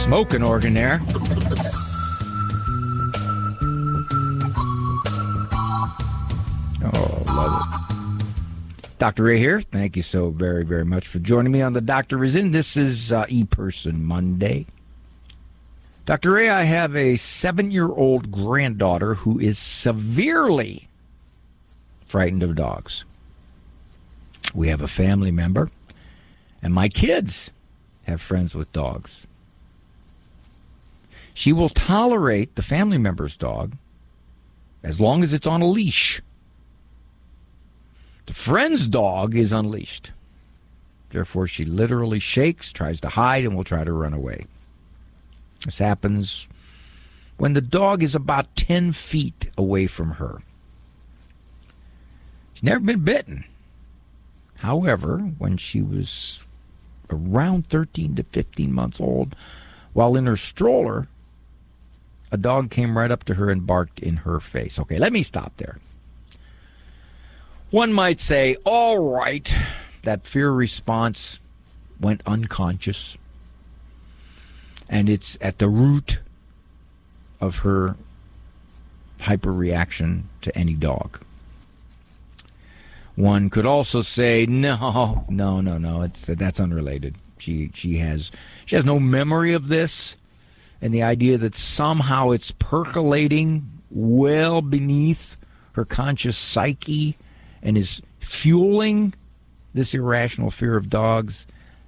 smoking organ there. Oh, love it. Dr. Ray here. Thank you so very, very much for joining me on The Doctor Is In. This is ePerson Monday. Dr. Ray, I have a 7-year-old granddaughter who is severely frightened of dogs. We have a family member, and my kids have friends with dogs. She will tolerate the family member's dog as long as it's on a leash. The friend's dog is unleashed. Therefore, she literally shakes, tries to hide, and will try to run away. This happens when the dog is about 10 feet away from her. She's never been bitten. However, when she was around 13 to 15 months old, while in her stroller, a dog came right up to her and barked in her face. Okay, let me stop there. One might say, all right, that fear response went unconscious, and it's at the root of her hyperreaction to any dog. One could also say, no, that's unrelated. She has no memory of this, and the idea that somehow it's percolating well beneath her conscious psyche and is fueling this irrational fear of dogs,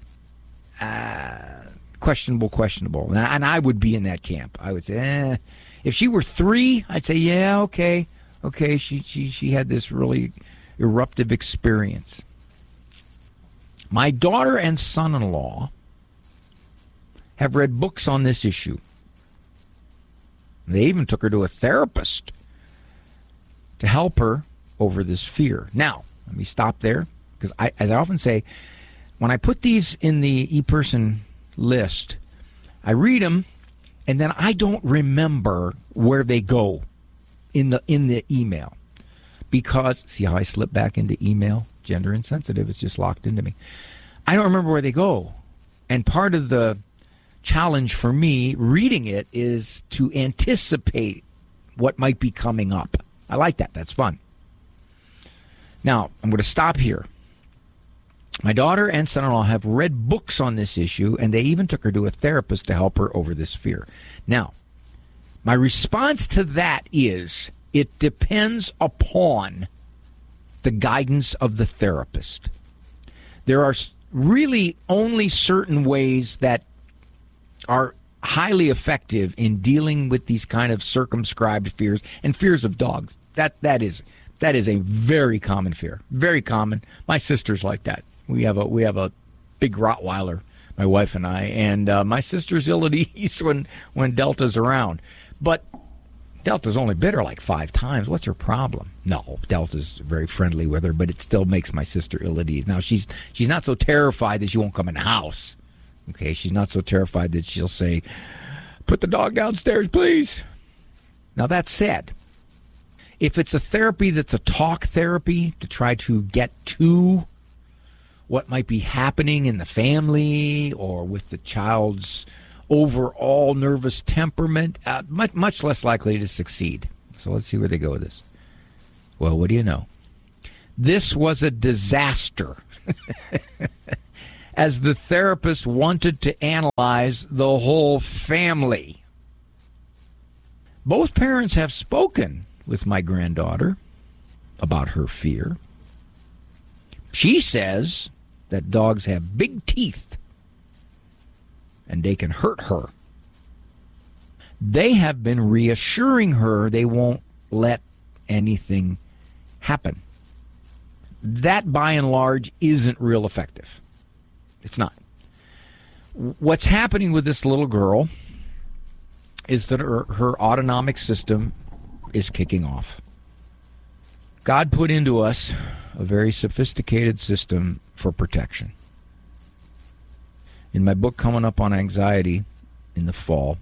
questionable. And I would be in that camp. I would say, if she were 3, I'd say, yeah, okay, she had this really eruptive experience. My daughter and son-in-law have read books on this issue. They even took her to a therapist to help her over this fear. Now, let me stop there, because as I often say, when I put these in the ePerson list, I read them, and then I don't remember where they go in the email. Because, see how I slip back into email? Gender insensitive, it's just locked into me. I don't remember where they go. And part of the challenge for me reading it is to anticipate what might be coming up. I like that. That's fun. Now, I'm going to stop here. My daughter and son-in-law have read books on this issue, and they even took her to a therapist to help her over this fear. Now, my response to that is, it depends upon the guidance of the therapist. There are really only certain ways that are highly effective in dealing with these kind of circumscribed fears and fears of dogs. That is a very common fear. Very common. My sister's like that. We have a big Rottweiler, my wife and I, and my sister's ill at ease when Delta's around. But Delta's only bit her like 5 times. What's her problem? No, Delta's very friendly with her, but it still makes my sister ill at ease. Now, she's not so terrified that she won't come in the house. Okay, she's not so terrified that she'll say, "Put the dog downstairs, please." Now, that said, if it's a therapy that's a talk therapy to try to get to what might be happening in the family or with the child's overall nervous temperament, much less likely to succeed. So let's see where they go with this. Well, what do you know? This was a disaster, as the therapist wanted to analyze the whole family. Both parents have spoken with my granddaughter about her fear. She says that dogs have big teeth and they can hurt her. They have been reassuring her they won't let anything happen. That, by and large, isn't real effective. It's not. What's happening with this little girl is that her autonomic system is kicking off. God put into us a very sophisticated system for protection. In my book coming up on anxiety in the fall,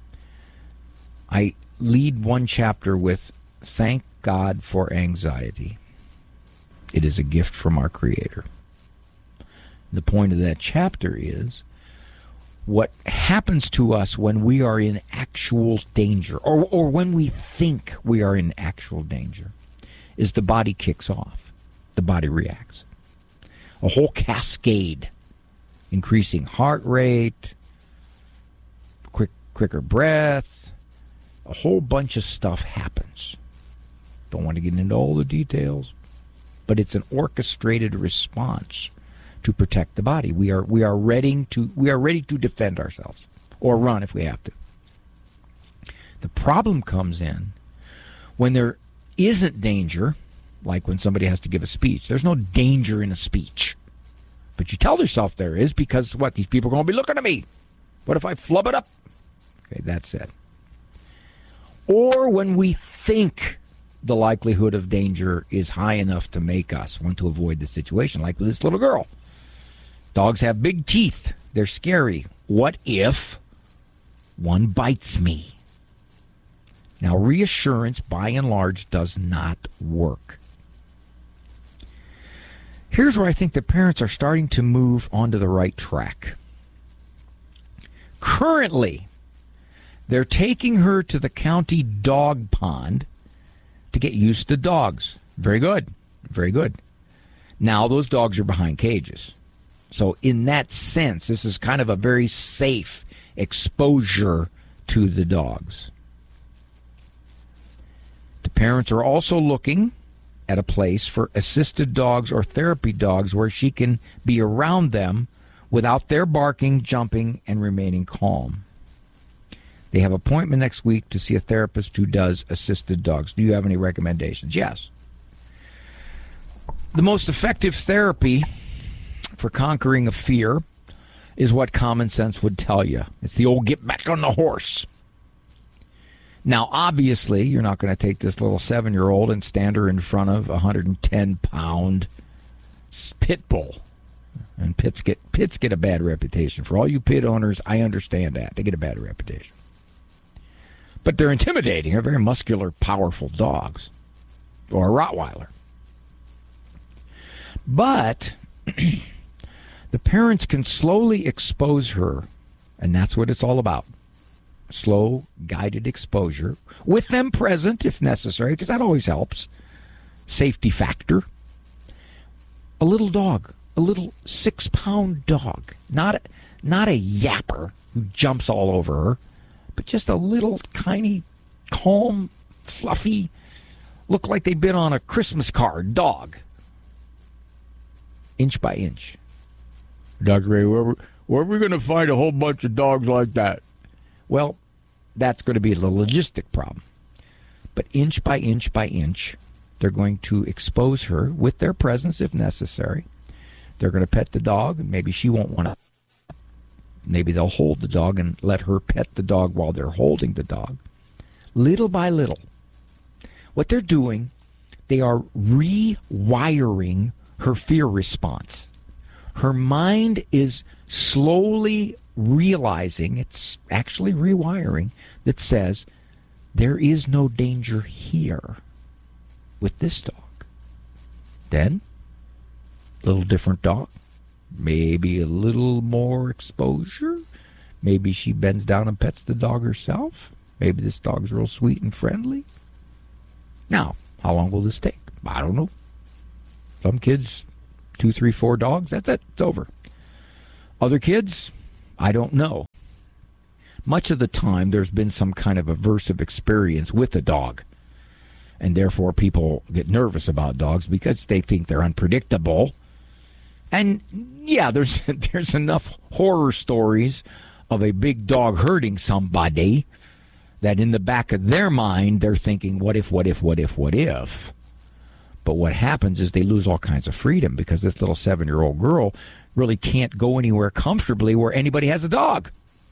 I lead one chapter with "Thank God for Anxiety. It is a gift from our Creator." The point of that chapter is, what happens to us when we are in actual danger, or when we think we are in actual danger, is the body kicks off. The body reacts. A whole cascade. Increasing heart rate, quicker breath, a whole bunch of stuff happens. Don't want to get into all the details, but it's an orchestrated response to protect the body. We are ready to defend ourselves or run if we have to. The problem comes in when there isn't danger, like when somebody has to give a speech. There's no danger in a speech. But you tell yourself there is because, what, these people are going to be looking at me. What if I flub it up? Okay, that's it. Or when we think the likelihood of danger is high enough to make us want to avoid the situation, like with this little girl. Dogs have big teeth. They're scary. What if one bites me? Now, reassurance, by and large, does not work. Here's where I think the parents are starting to move onto the right track. Currently, they're taking her to the county dog pond to get used to dogs. Very good. Very good. Now those dogs are behind cages. So in that sense, this is kind of a very safe exposure to the dogs. The parents are also looking at a place for assisted dogs or therapy dogs where she can be around them without their barking, jumping, and remaining calm. They have an appointment next week to see a therapist who does assisted dogs. Do you have any recommendations? Yes. The most effective therapy for conquering a fear is what common sense would tell you. It's the old get back on the horse. Now, obviously, you're not going to take this little 7-year-old and stand her in front of a 110-pound pit bull. And pits get a bad reputation. For all you pit owners, I understand that. They get a bad reputation. But they're intimidating. They're very muscular, powerful dogs. Or a Rottweiler. But the parents can slowly expose her, and that's what it's all about. Slow, guided exposure, with them present if necessary, because that always helps. Safety factor. A little dog, a little 6-pound dog, not a yapper who jumps all over her, but just a little tiny, calm, fluffy, look like they've been on a Christmas card dog. Inch by inch. Dr. Ray, where are we going to find a whole bunch of dogs like that? Well, that's going to be the logistic problem. But inch by inch by inch, they're going to expose her with their presence if necessary. They're going to pet the dog, and maybe she won't want to. Maybe they'll hold the dog and let her pet the dog while they're holding the dog. Little by little. What they're doing, they are rewiring her fear response. Her mind is slowly realizing, it's actually rewiring, that says, there is no danger here with this dog. Then, a little different dog, maybe a little more exposure. Maybe she bends down and pets the dog herself. Maybe this dog's real sweet and friendly. Now, how long will this take? I don't know. Some kids, 2, 3, 4 dogs, that's it. It's over. Other kids, I don't know. Much of the time, there's been some kind of aversive experience with a dog. And therefore, people get nervous about dogs because they think they're unpredictable. And, yeah, there's enough horror stories of a big dog hurting somebody that in the back of their mind, they're thinking, what if, what if, what if, what if? But what happens is they lose all kinds of freedom because this little 7-year-old girl really can't go anywhere comfortably where anybody has a dog.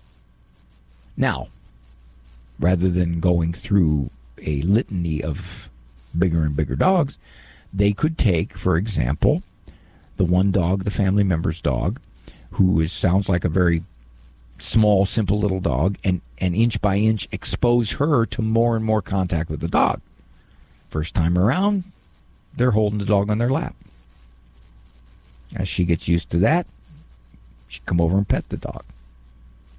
Now, rather than going through a litany of bigger and bigger dogs, they could take, for example, the one dog, the family member's dog, who sounds like a very small, simple little dog, and inch by inch expose her to more and more contact with the dog. First time around, they're holding the dog on their lap. As she gets used to that, she come over and pet the dog.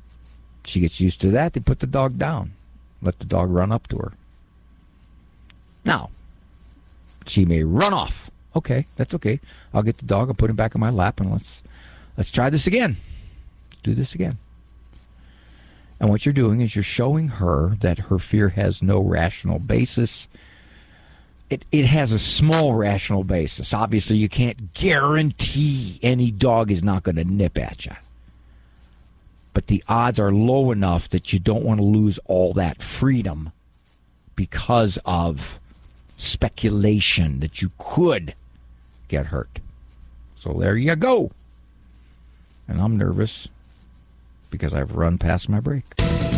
She gets used to that. They put the dog down. Let the dog run up to her. Now, she may run off. Okay, that's okay. I'll get the dog. I'll put him back in my lap, and let's try this again. Do this again. And what you're doing is you're showing her that her fear has no rational basis. It has a small rational basis. Obviously, you can't guarantee any dog is not going to nip at you. But the odds are low enough that you don't want to lose all that freedom because of speculation that you could get hurt. So there you go. And I'm nervous because I've run past my break.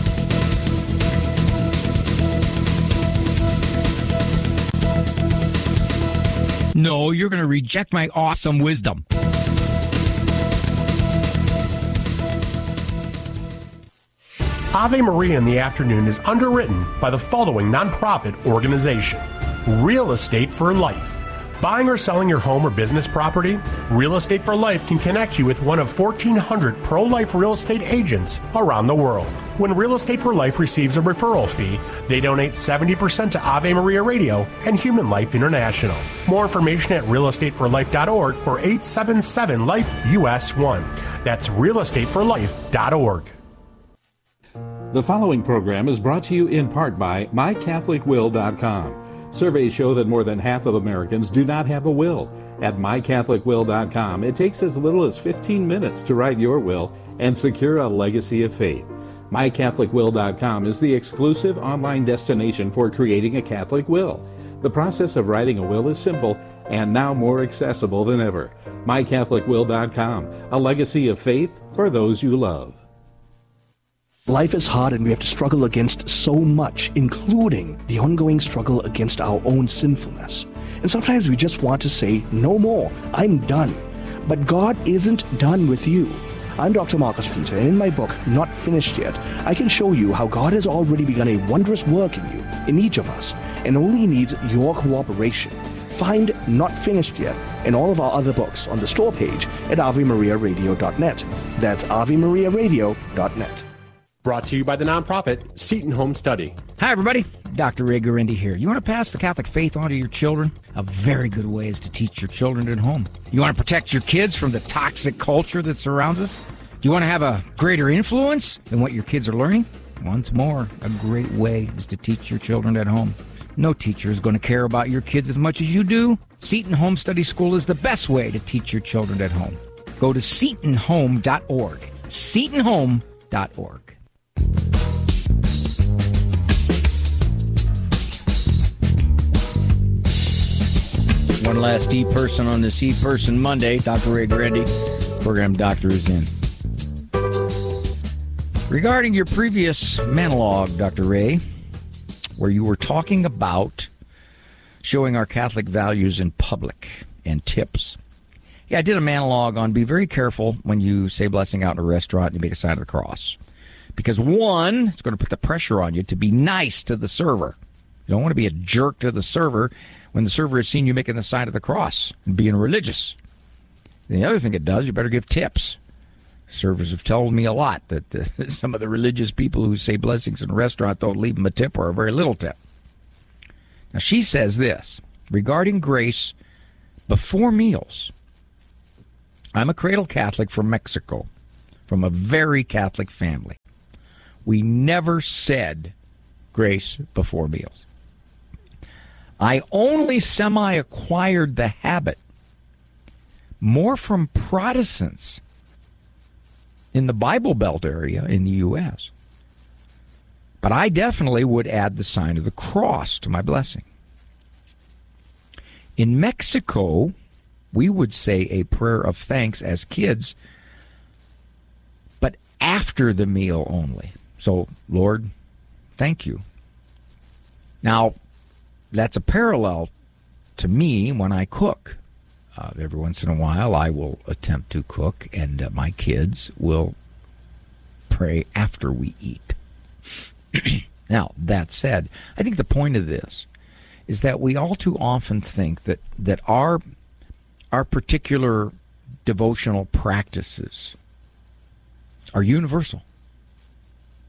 No, you're going to reject my awesome wisdom. Ave Maria in the Afternoon is underwritten by the following nonprofit organization: Real Estate for Life. Buying or selling your home or business property? Real Estate for Life can connect you with one of 1,400 pro-life real estate agents around the world. When Real Estate for Life receives a referral fee, they donate 70% to Ave Maria Radio and Human Life International. More information at realestateforlife.org or 877-LIFE-US1. That's realestateforlife.org. The following program is brought to you in part by MyCatholicWill.com. Surveys show that more than half of Americans do not have a will. At MyCatholicWill.com, it takes as little as 15 minutes to write your will and secure a legacy of faith. MyCatholicWill.com is the exclusive online destination for creating a Catholic will. The process of writing a will is simple and now more accessible than ever. MyCatholicWill.com, a legacy of faith for those you love. Life is hard and we have to struggle against so much, including the ongoing struggle against our own sinfulness. And sometimes we just want to say, no more, I'm done. But God isn't done with you. I'm Dr. Marcus Peter, and in my book, Not Finished Yet, I can show you how God has already begun a wondrous work in you, in each of us, and only needs your cooperation. Find Not Finished Yet and all of our other books on the store page at AveMariaRadio.net. That's AveMariaRadio.net. Brought to you by the nonprofit Seton Home Study. Hi, everybody. Dr. Ray Guarendi here. You want to pass the Catholic faith on to your children? A very good way is to teach your children at home. You want to protect your kids from the toxic culture that surrounds us? Do you want to have a greater influence than what your kids are learning? Once more, a great way is to teach your children at home. No teacher is going to care about your kids as much as you do. Seton Home Study School is the best way to teach your children at home. Go to SetonHome.org. SetonHome.org. One last E-Person on this E-Person Monday. Dr. Ray Guarendi, program doctor, is in. Regarding your previous monologue, Dr. Ray, where you were talking about showing our Catholic values in public and tips. Yeah, I did a monologue on be very careful when you say blessing out in a restaurant and you make a sign of the cross. Because one, it's going to put the pressure on you to be nice to the server. You don't want to be a jerk to the server when the server has seen you making the sign of the cross and being religious. And the other thing it does, you better give tips. Servers have told me a lot that some of the religious people who say blessings in a restaurant don't leave them a tip or a very little tip. Now, she says this, regarding grace before meals. I'm a cradle Catholic from Mexico, from a very Catholic family. We never said grace before meals. I only semi-acquired the habit more from Protestants in the Bible Belt area in the U.S. But I definitely would add the sign of the cross to my blessing. In Mexico, we would say a prayer of thanks as kids, but after the meal only. So, Lord, thank you. Now, that's a parallel to me when I cook. Every once in a while, I will attempt to cook, and my kids will pray after we eat. Now, that said, I think the point of this is that we all too often think that our particular devotional practices are universal.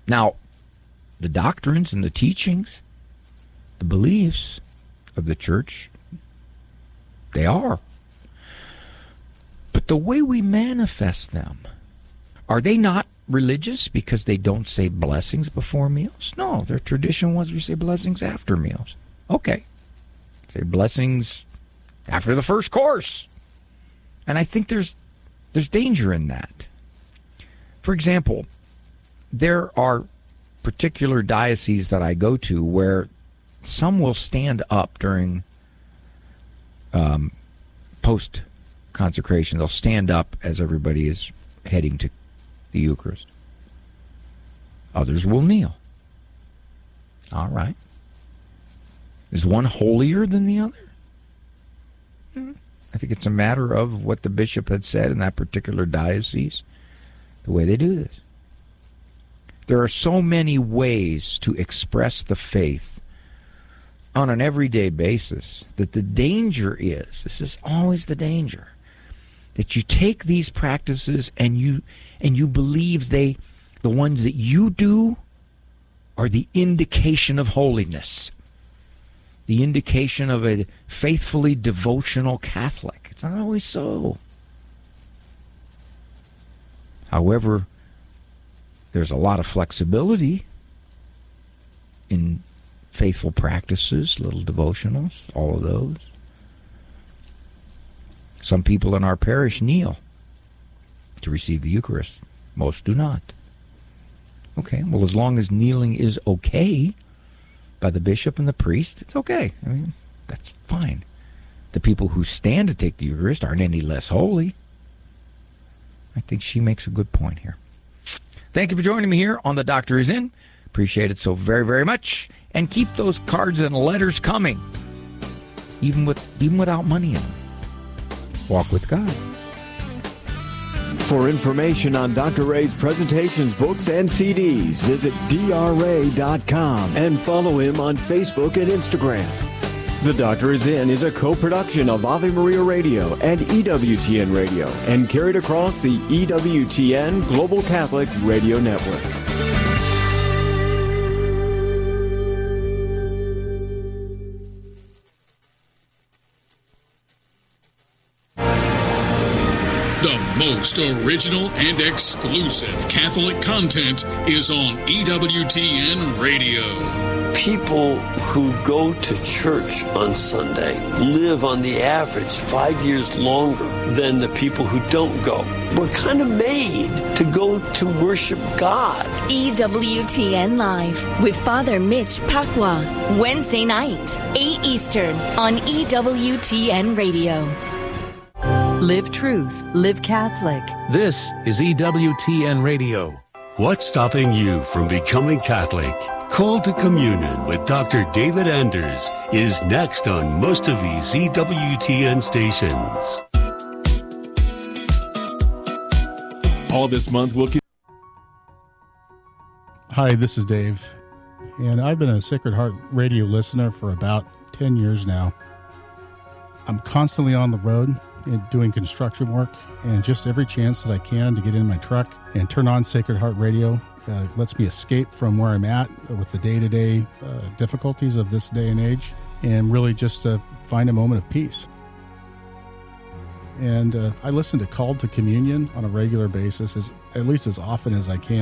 Now, the doctrines and the teachings, the beliefs of the church, they are. But the way we manifest them, are they not religious because they don't say blessings before meals? No, their tradition was we say blessings after meals. Okay. Say blessings after the first course. And I think there's danger in that. For example, there are particular dioceses that I go to where some will stand up during post-consecration. They'll stand up as everybody is heading to the Eucharist. Others will kneel. All right. Is one holier than the other? I think it's a matter of what the bishop had said in that particular diocese, the way they do this. There are so many ways to express the faith on an everyday basis that the danger is, this is always the danger, that you take these practices and you believe the ones that you do are the indication of holiness, the indication of a faithfully devotional Catholic. It's not always so. However, there's a lot of flexibility in faithful practices, little devotionals, all of those. Some people in our parish kneel to receive the Eucharist. Most do not. Okay, well, as long as kneeling is okay by the bishop and the priest, it's okay. I mean, that's fine. The people who stand to take the Eucharist aren't any less holy. I think she makes a good point here. Thank you for joining me here on The Doctor Is In. Appreciate it so very, very much. And keep those cards and letters coming, even without money in them. Walk with God. For information on Dr. Ray's presentations, books, and CDs, visit drray.com and follow him on Facebook and Instagram. The Doctor Is In is a co-production of Ave Maria Radio and EWTN Radio and carried across the EWTN Global Catholic Radio Network. The most original and exclusive Catholic content is on EWTN Radio. People who go to church on Sunday live on the average 5 years longer than the people who don't go. We're kind of made to go to worship God. EWTN Live with Father Mitch Pacwa, Wednesday night, 8 Eastern on EWTN Radio. Live Truth, Live Catholic. This is EWTN Radio. What's stopping you from becoming Catholic? Call to Communion with Dr. David Anders is next on most of these EWTN stations. All this month we'll... Hi, this is Dave, and I've been a Sacred Heart radio listener for about 10 years now. I'm constantly on the road and doing construction work, and just every chance that I can to get in my truck and turn on Sacred Heart Radio lets me escape from where I'm at with the day-to-day difficulties of this day and age, and really just find a moment of peace. And I listen to Called to Communion on a regular basis, at least as often as I can.